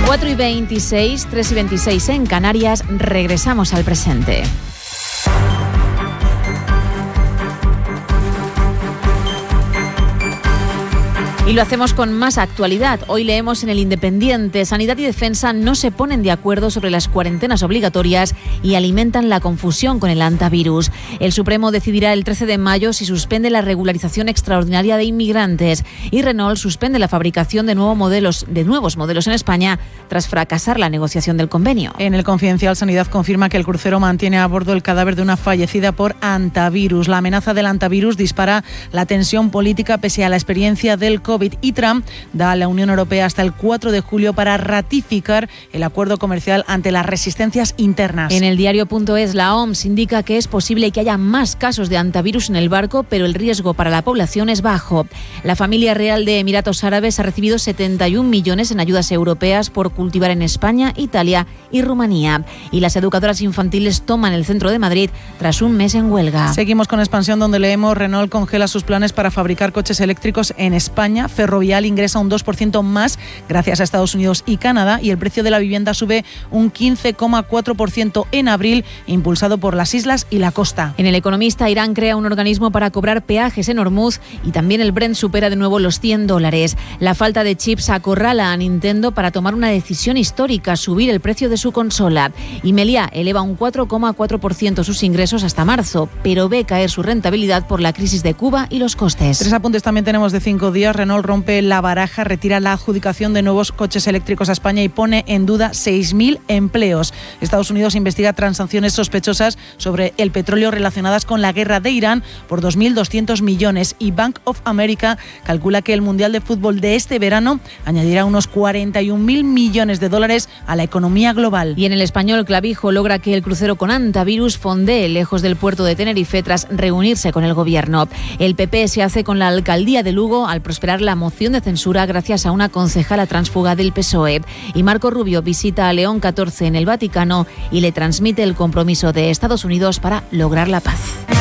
4:26, 3:26 en Canarias. Regresamos al presente. Y lo hacemos con más actualidad. Hoy leemos en El Independiente: Sanidad y Defensa no se ponen de acuerdo sobre las cuarentenas obligatorias y alimentan la confusión con el antivirus. El Supremo decidirá el 13 de mayo si suspende la regularización extraordinaria de inmigrantes, y Renault suspende la fabricación de nuevos modelos en España tras fracasar la negociación del convenio. En El Confidencial, Sanidad confirma que el crucero mantiene a bordo el cadáver de una fallecida por antivirus. La amenaza del antivirus dispara la tensión política pese a la experiencia del COVID, y Trump da a la Unión Europea hasta el 4 de julio para ratificar el acuerdo comercial ante las resistencias internas. En el diario.es, la OMS indica que es posible que haya más casos de antivirus en el barco, pero el riesgo para la población es bajo. La familia real de Emiratos Árabes ha recibido 71 millones en ayudas europeas por cultivar en España, Italia y Rumanía. Y las educadoras infantiles toman el centro de Madrid tras un mes en huelga. Seguimos con Expansión, donde leemos: Renault congela sus planes para fabricar coches eléctricos en España. Ferrovial ingresa un 2% más gracias a Estados Unidos y Canadá, y el precio de la vivienda sube un 15,4% en abril, impulsado por las islas y la costa. En El Economista, Irán crea un organismo para cobrar peajes en Hormuz, y también el Brent supera de nuevo los $100. La falta de chips acorrala a Nintendo para tomar una decisión histórica: subir el precio de su consola. Y Meliá eleva un 4,4% sus ingresos hasta marzo, pero ve caer su rentabilidad por la crisis de Cuba y los costes. 3 apuntes también tenemos de 5 días. Renault rompe la baraja, retira la adjudicación de nuevos coches eléctricos a España y pone en duda 6.000 empleos. Estados Unidos investiga transacciones sospechosas sobre el petróleo relacionadas con la guerra de Irán por 2.200 millones. Y Bank of America calcula que el Mundial de Fútbol de este verano añadirá unos 41.000 millones de dólares a la economía global. Y en El Español, Clavijo logra que el crucero con antivirus fondee lejos del puerto de Tenerife tras reunirse con el gobierno. El PP se hace con la alcaldía de Lugo al prosperar la moción de censura gracias a una concejala tránsfuga del PSOE. Y Marco Rubio visita a León XIV en el Vaticano y le transmite el compromiso de Estados Unidos para lograr la paz.